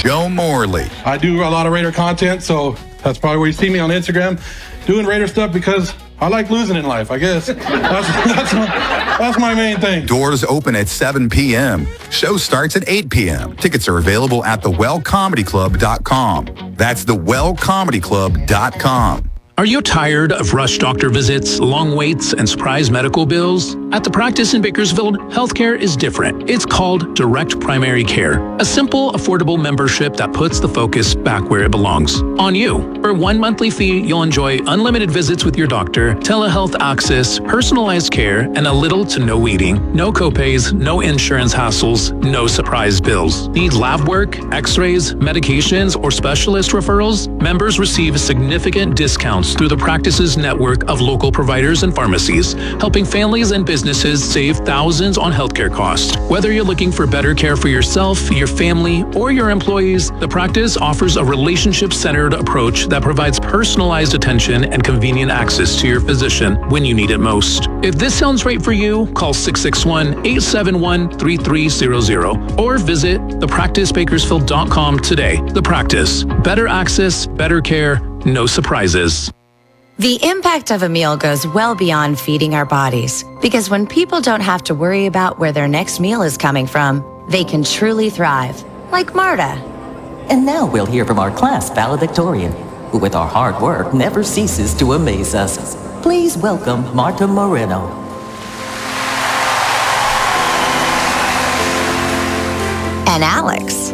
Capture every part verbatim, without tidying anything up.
Joe Morley. I do a lot of Raider content, so that's probably where you see me on Instagram doing Raider stuff because I like losing in life, I guess. That's, that's, my, that's my main thing. Doors open at seven p.m. Show starts at eight p.m. Tickets are available at the well comedy club dot com. That's the well comedy club dot com. Are you tired of rush doctor visits, long waits, and surprise medical bills? At the practice in Bakersfield, healthcare is different. It's called Direct Primary Care, a simple, affordable membership that puts the focus back where it belongs, on you. For one monthly fee, you'll enjoy unlimited visits with your doctor, telehealth access, personalized care, and a little to no waiting. No copays, no insurance hassles, no surprise bills. Need lab work, x-rays, medications, or specialist referrals? Members receive significant discounts through the practice's network of local providers and pharmacies, helping families and businesses save thousands on healthcare costs. Whether you're looking for better care for yourself, your family, or your employees, the practice offers a relationship-centered approach that provides personalized attention and convenient access to your physician when you need it most. If this sounds right for you, call six six one, eight seven one, three three zero zero or visit the practice bakersfield dot com today. The Practice. Better access, better care, no surprises. The impact of a meal goes well beyond feeding our bodies, because when people don't have to worry about where their next meal is coming from, they can truly thrive, like Marta. And now we'll hear from our class valedictorian, who with our hard work never ceases to amaze us. Please welcome Marta Moreno. And Alex.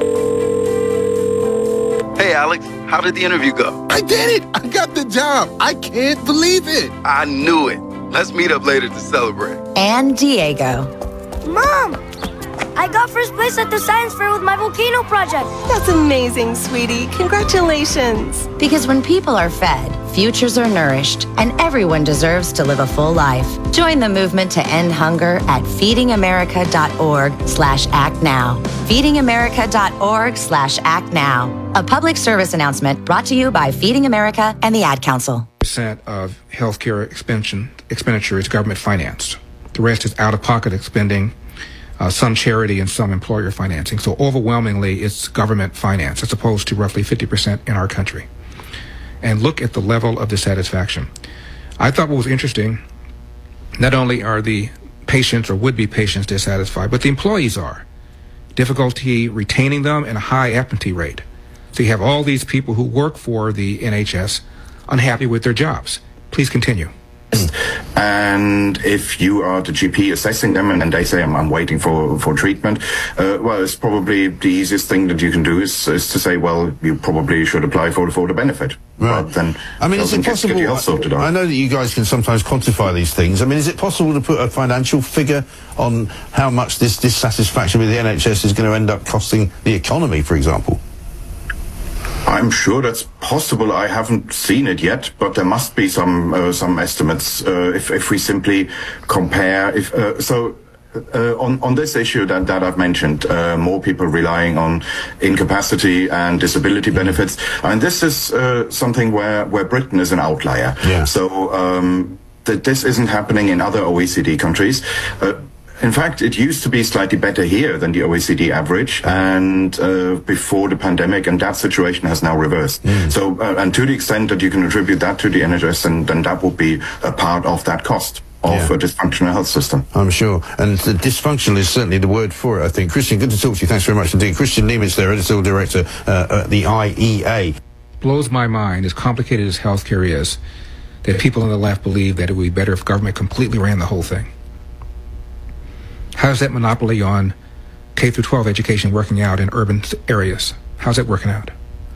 Hey, Alex, how did the interview go? I did it! I got the job! I can't believe it! I knew it. Let's meet up later to celebrate. And Diego. Mom! I got first place at the science fair with my volcano project. That's amazing, sweetie. Congratulations. Because when people are fed, futures are nourished, and everyone deserves to live a full life. Join the movement to end hunger at feeding america dot org slash act now. feeding america dot org slash act now. A public service announcement brought to you by Feeding America and the Ad Council. Percent of healthcare expension, expenditure is government financed. The rest is out-of-pocket spending, uh, some charity and some employer financing. So overwhelmingly, it's government finance as opposed to roughly fifty percent in our country. And look at the level of dissatisfaction. I thought what was interesting, not only are the patients or would-be patients dissatisfied, but the employees are. Difficulty retaining them and a high absentee rate. So you have all these people who work for the N H S unhappy with their jobs. Please continue. And if you are the G P assessing them and, and they say, I'm, I'm waiting for, for treatment, uh, well, it's probably the easiest thing that you can do is, is to say, well, you probably should apply for, for the benefit. Right. Then I mean, is it possible, I, I know that you guys can sometimes quantify these things. I mean, is it possible to put a financial figure on how much this dissatisfaction with the N H S is going to end up costing the economy, for example? I'm sure that's possible. I haven't seen it yet, but there must be some uh, some estimates uh, if if we simply compare. If uh, so, uh, on on this issue that that I've mentioned, uh, more people relying on incapacity and disability benefits, and this is uh, something where where Britain is an outlier. Yeah. So um, that this isn't happening in other O E C D countries. Uh, In fact, it used to be slightly better here than the O E C D average, and uh, before the pandemic, and that situation has now reversed. Mm. So, uh, and to the extent that you can attribute that to the N H S, and then that would be a part of that cost of yeah. a dysfunctional health system. I'm sure. And the dysfunctional is certainly the word for it, I think. Christian, good to talk to you. Thanks very much indeed. Christian Niemitz there, Editorial Director uh, at the I E A. Blows my mind, as complicated as healthcare is, that people on the left believe that it would be better if government completely ran the whole thing. How's that monopoly on K through twelve education working out in urban areas? How's that working out?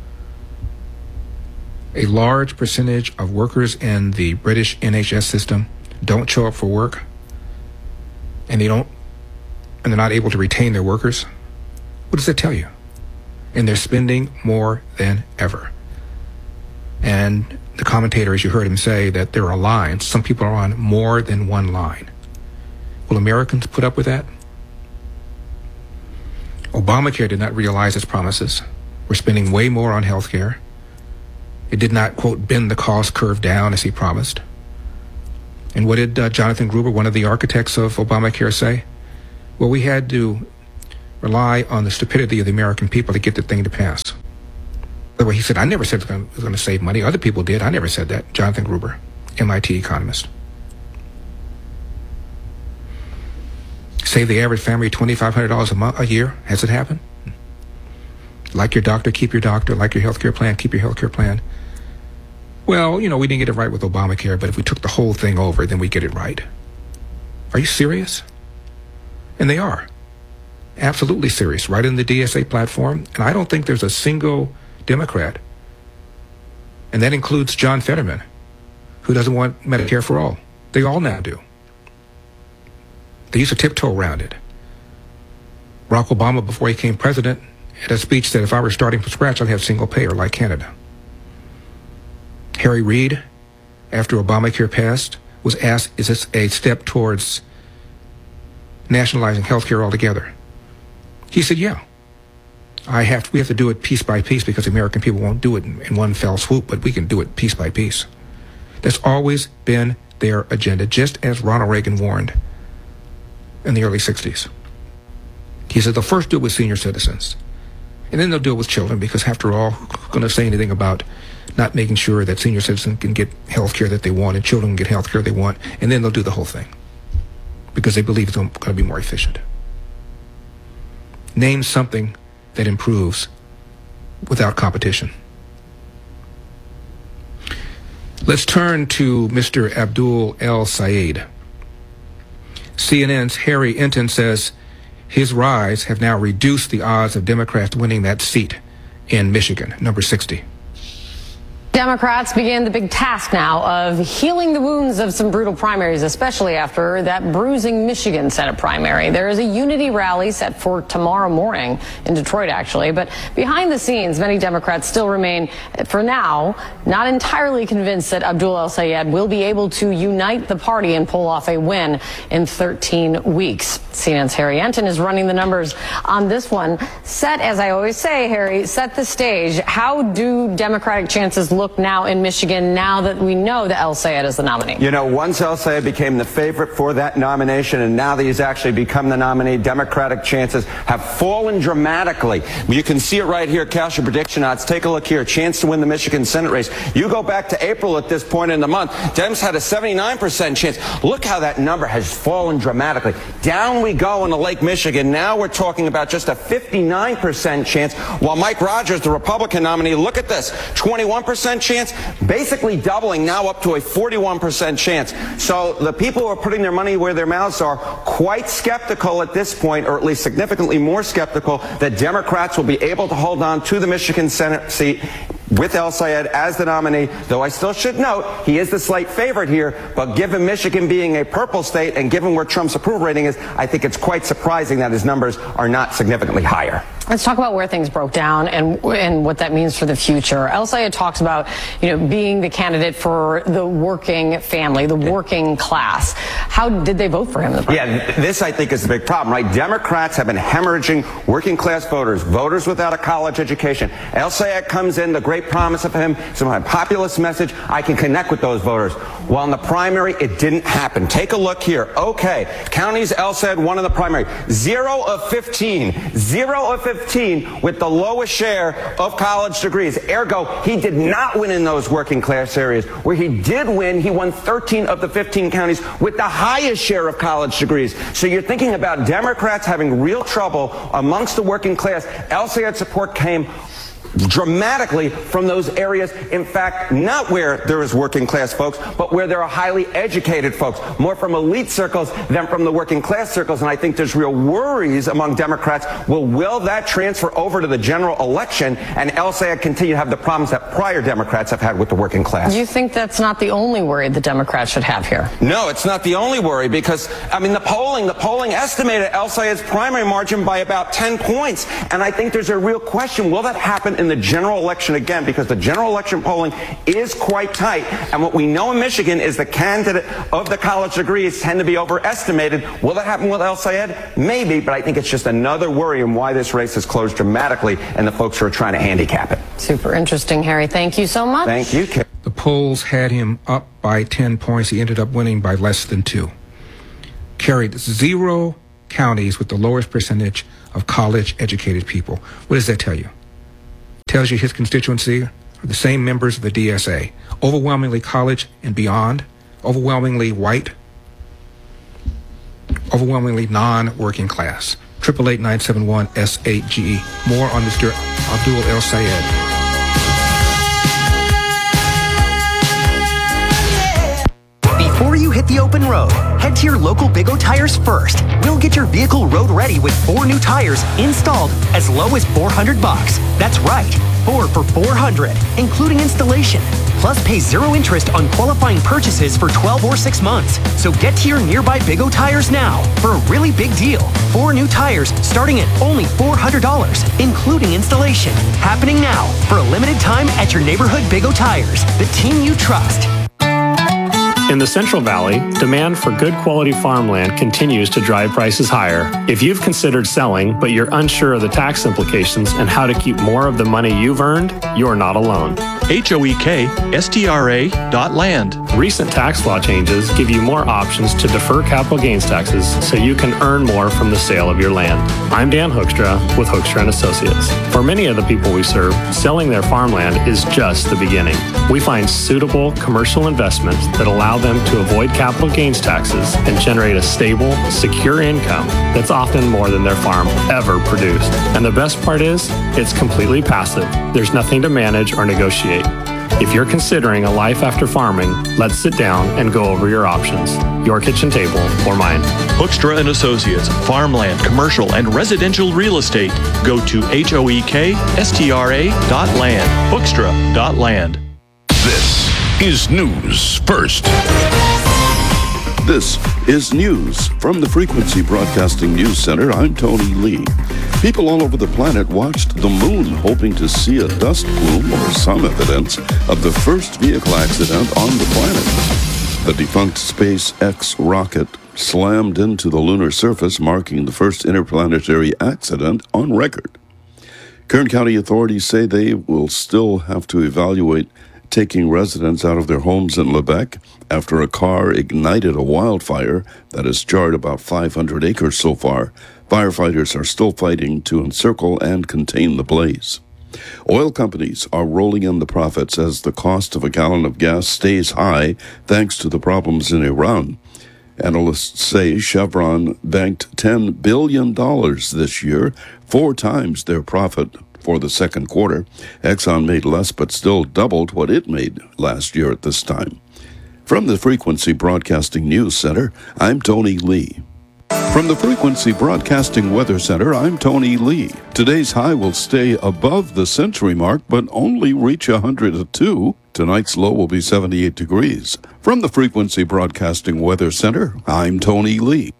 A large percentage of workers in the British N H S system don't show up for work, and they don't, and they're not able to retain their workers. What does that tell you? And they're spending more than ever. And the commentator, as you heard him say, that there are lines. Some people are on more than one line. Will Americans put up with that? Obamacare did not realize its promises. We're spending way more on health care. It did not, quote, bend the cost curve down as he promised. And what did uh, Jonathan Gruber, one of the architects of Obamacare, say? Well, we had to rely on the stupidity of the American people to get the thing to pass. By the way, he said, I never said it was going to save money. Other people did. I never said that. Jonathan Gruber, M I T economist. Save the average family twenty-five hundred dollars a month, a year. Has it happened? Like your doctor, keep your doctor. Like your health care plan, keep your health care plan. Well, you know, we didn't get it right with Obamacare, but if we took the whole thing over, then we get it right. Are you serious? And they are. Absolutely serious. Right in the D S A platform. And I don't think there's a single Democrat, and that includes John Fetterman, who doesn't want Medicare for all. They all now do. They used to tiptoe around it. Barack Obama, before he became president, had a speech that if I were starting from scratch, I'd have single payer like Canada. Harry Reid, after Obamacare passed, was asked, is this a step towards nationalizing health care altogether? He said, yeah. I have to, we have to do it piece by piece because the American people won't do it in, in one fell swoop, but we can do it piece by piece. That's always been their agenda, just as Ronald Reagan warned in the early sixties. He said they'll first do it with senior citizens, and then they'll do it with children because, after all, who's going to say anything about not making sure that senior citizens can get health care that they want and children can get health care they want, and then they'll do the whole thing because they believe it's going to be more efficient. Name something that improves without competition. Let's turn to Mister Abdul El-Sayed. C N N's Harry Enton says his rise have now reduced the odds of Democrats winning that seat in Michigan, number sixty. Democrats begin the big task now of healing the wounds of some brutal primaries, especially after that bruising Michigan Senate primary. There is a unity rally set for tomorrow morning in Detroit, actually. But behind the scenes, many Democrats still remain, for now, not entirely convinced that Abdul El-Sayed will be able to unite the party and pull off a win in thirteen weeks. C N N's Harry Enton is running the numbers on this one. Set, as I always say, Harry, set the stage. How do Democratic chances look now in Michigan, now that we know that El-Sayed is the nominee? You know, once El-Sayed became the favorite for that nomination, and now that he's actually become the nominee, Democratic chances have fallen dramatically. You can see it right here. Cast your prediction odds. Take a look here. Chance to win the Michigan Senate race. You go back to April at this point in the month, Dems had a seventy-nine percent chance. Look how that number has fallen dramatically. Down we go into Lake Michigan. Now we're talking about just a fifty-nine percent chance, while Mike Rogers, the Republican nominee, look at this, twenty-one percent chance, basically doubling, now up to a forty-one percent chance. So the people who are putting their money where their mouths are quite skeptical at this point, or at least significantly more skeptical, that Democrats will be able to hold on to the Michigan Senate seat with El-Sayed as the nominee, though I still should note he is the slight favorite here, but given Michigan being a purple state and given where Trump's approval rating is, I think it's quite surprising that his numbers are not significantly higher. Let's talk about where things broke down and and what that means for the future. El-Sayed talks about, you know, being the candidate for the working family, the working class. How did they vote for him? Yeah, this I think is the big problem, right? Democrats have been hemorrhaging working class voters, voters without a college education. El-Sayed comes in, the great promise of him, some populist message, I can connect with those voters. Well, in the primary, it didn't happen. Take a look here. Okay, counties El-Sayed won in the primary. Zero of fifteen. Zero of fifteen with the lowest share of college degrees. Ergo, he did not win in those working class areas. Where he did win, he won thirteen of the fifteen counties with the highest share of college degrees. So you're thinking about Democrats having real trouble amongst the working class. El-Sayed's support came dramatically from those areas, in fact, not where there is working class folks, but where there are highly educated folks, more from elite circles than from the working class circles. And I think there's real worries among Democrats. Well, will that transfer over to the general election and El-Sayed continue to have the problems that prior Democrats have had with the working class? You think that's not the only worry the Democrats should have here? No, it's not the only worry, because, I mean, the polling, the polling estimated El-Sayed's primary margin by about ten points. And I think there's a real question, will that happen in the general election again? Because the general election polling is quite tight. And what we know in Michigan is the candidate of the college degrees tend to be overestimated. Will that happen with El-Sayed? Maybe, but I think it's just another worry in why this race has closed dramatically and the folks who are trying to handicap it. Super interesting, Harry. Thank you so much. Thank you, Kim. The polls had him up by ten points. He ended up winning by less than two. Carried zero counties with the lowest percentage of college-educated people. What does that tell you? It tells you his constituency are the same members of the D S A, overwhelmingly college and beyond, overwhelmingly white, overwhelmingly non-working class. Triple eight nine seven one S eight G E. More on Mister Abdul El Sayed. Before you hit the open road, head to your local Big O Tires first. We'll get your vehicle road ready with four new tires installed as low as four hundred bucks. That's right, four for four hundred, including installation. Plus pay zero interest on qualifying purchases for twelve or six months. So get to your nearby Big O Tires now for a really big deal. Four new tires starting at only four hundred dollars, including installation. Happening now for a limited time at your neighborhood Big O Tires, the team you trust. In the Central Valley, demand for good quality farmland continues to drive prices higher. If you've considered selling, but you're unsure of the tax implications and how to keep more of the money you've earned, you're not alone. H O E K S T R A dot land. Recent tax law changes give you more options to defer capital gains taxes so you can earn more from the sale of your land. I'm Dan Hoekstra with Hoekstra and Associates. For many of the people we serve, selling their farmland is just the beginning. We find suitable commercial investments that allow them to avoid capital gains taxes and generate a stable, secure income that's often more than their farm ever produced. And the best part is, it's completely passive. There's nothing to manage or negotiate. If you're considering a life after farming, let's sit down and go over your options. Your kitchen table or mine. Hoekstra and Associates, farmland, commercial, and residential real estate. Go to H O E K S T R A dot land. Hoekstra dot land. This is News First. This is news from the Frequency Broadcasting News Center. I'm Tony Lee. People all over the planet watched the moon, hoping to see a dust plume or some evidence of the first vehicle accident on the planet. The defunct SpaceX rocket slammed into the lunar surface, marking the first interplanetary accident on record. Kern County authorities say they will still have to evaluate taking residents out of their homes in Lebec after a car ignited a wildfire that has charred about five hundred acres so far. Firefighters are still fighting to encircle and contain the blaze. Oil companies are rolling in the profits as the cost of a gallon of gas stays high thanks to the problems in Iran. Analysts say Chevron banked ten billion dollars this year, four times their profit for the second quarter. Exxon made less but still doubled what it made last year at this time. From the Frequency Broadcasting News Center, I'm Tony Lee. From the Frequency Broadcasting Weather Center, I'm Tony Lee. Today's high will stay above the century mark, but only reach one hundred two. Tonight's low will be seventy-eight degrees. From the Frequency Broadcasting Weather Center, I'm Tony Lee.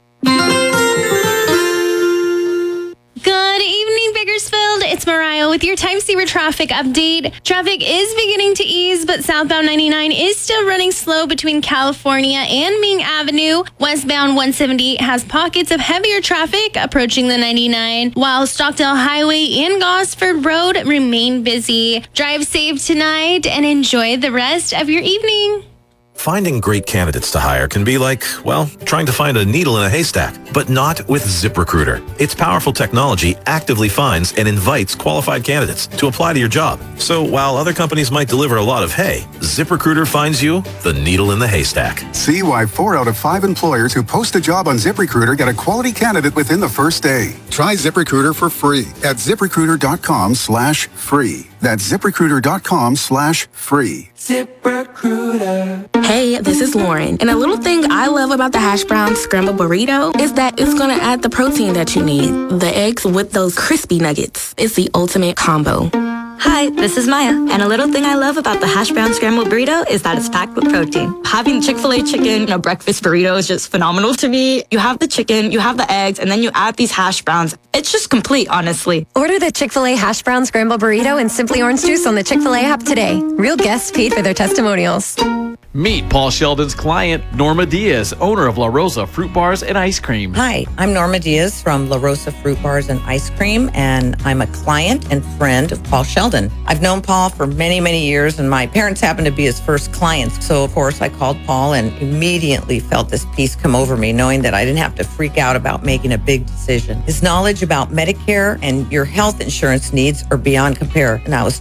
Good evening, Bakersfield. It's Mariah with your time saver traffic update. Traffic is beginning to ease, but southbound ninety-nine is still running slow between California and Ming Avenue. Westbound one seventy-eight has pockets of heavier traffic approaching the ninety-nine, while Stockdale Highway and Gosford Road remain busy. Drive safe tonight and enjoy the rest of your evening. Finding great candidates to hire can be like, well, trying to find a needle in a haystack, but not with ZipRecruiter. Its powerful technology actively finds and invites qualified candidates to apply to your job. So while other companies might deliver a lot of hay, ZipRecruiter finds you the needle in the haystack. See why four out of five employers who post a job on ZipRecruiter get a quality candidate within the first day. Try ZipRecruiter for free at ZipRecruiter.com slash free. That's ZipRecruiter.com slash free. ZipRecruiter. Hey, this is Lauren. And a little thing I love about the hash brown scrambled burrito is that it's going to add the protein that you need. The eggs with those crispy nuggets. It's the ultimate combo. Hi, this is Maya, and a little thing I love about the hash brown scrambled burrito is that it's packed with protein. Having Chick-fil-A chicken in a breakfast burrito is just phenomenal to me. You have the chicken, you have the eggs, and then you add these hash browns. It's just complete, honestly. Order the Chick-fil-A hash brown scrambled burrito and Simply Orange Juice on the Chick-fil-A app today. Real guests paid for their testimonials. Meet Paul Sheldon's client, Norma Diaz, owner of La Rosa Fruit Bars and Ice Cream. Hi, I'm Norma Diaz from La Rosa Fruit Bars and Ice Cream, and I'm a client and friend of Paul Sheldon. I've known Paul for many, many years, and my parents happened to be his first clients. So, of course, I called Paul and immediately felt this peace come over me, knowing that I didn't have to freak out about making a big decision. His knowledge about Medicare and your health insurance needs are beyond compare, and I was